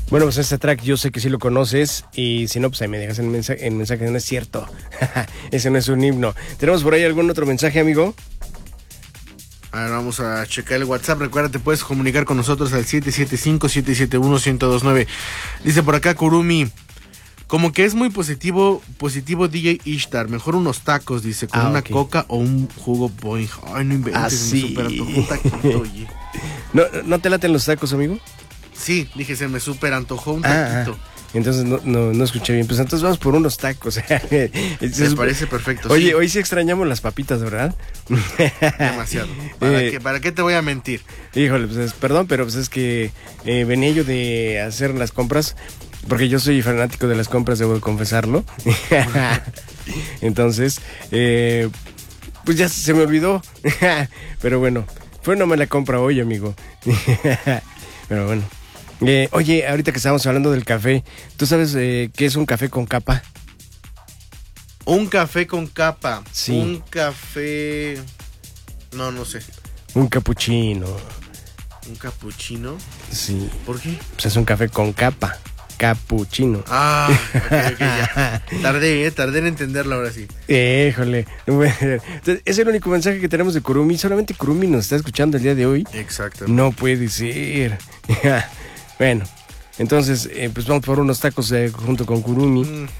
Bueno, pues este track yo sé que sí lo conoces y si no, pues ahí me dejas el mensaje, no es cierto. Ese no es un himno. ¿Tenemos por ahí algún otro mensaje, amigo? Ahora vamos a checar el WhatsApp. Recuerda, te puedes comunicar con nosotros al 775-771-1029. Dice por acá Kurumi, como que es muy positivo DJ Ishtar. Mejor unos tacos, dice, con una coca o un jugo Boing. Ay, no inventes, sí. me super antojó un taquito, oye. ¿No te laten los tacos, amigo? Sí, dije, se me super antojó un taquito. Entonces no escuché bien. Pues entonces vamos por unos tacos. Me parece perfecto. Oye, sí. Hoy sí extrañamos las papitas, ¿verdad? Demasiado. ¿Para qué te voy a mentir? Híjole, pues perdón, pero pues es que venía yo de hacer las compras, porque yo soy fanático de las compras, debo confesarlo. Entonces, pues ya se me olvidó. Pero bueno, fue una mala compra hoy, amigo. Pero bueno. Oye, ahorita que estábamos hablando del café, ¿tú sabes qué es un café con capa? Un café con capa. Sí. Un café... No sé. Un capuchino. ¿Un capuchino? Sí. ¿Por qué? Pues es un café con capa. Capuchino. Ah, ok, ya. Tardé en entenderlo ahora sí. Híjole. Entonces, es el único mensaje que tenemos de Kurumi. Solamente Kurumi nos está escuchando el día de hoy. Exacto. No puede ser. Bueno, entonces, pues vamos por unos tacos junto con Kurumi.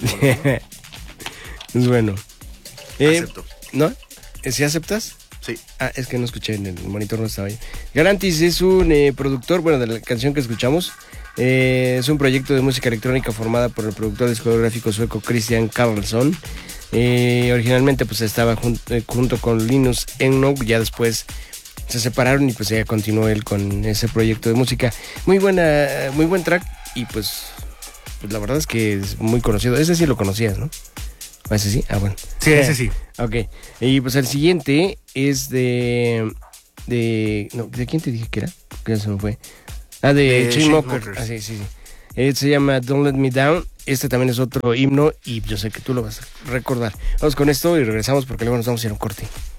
Es bueno. Acepto. ¿No? ¿Sí aceptas? Sí. Es que no escuché, en el monitor no estaba ahí. Galantis es un productor, bueno, de la canción que escuchamos. Es un proyecto de música electrónica formada por el productor discográfico sueco Christian Karlsson. Originalmente pues estaba junto con Linus Ennog, ya después se separaron y pues ya continuó él con ese proyecto de música. Muy buen track y pues la verdad es que es muy conocido. Ese sí lo conocías, ¿no? ¿Ese sí? Bueno. Sí, ese sí. Ok. Y pues el siguiente es ¿de quién te dije que era? Que se me fue. De Chainsmokers. Sí. Se llama Don't Let Me Down. Este también es otro himno y yo sé que tú lo vas a recordar. Vamos con esto y regresamos porque luego nos vamos a ir a un corte.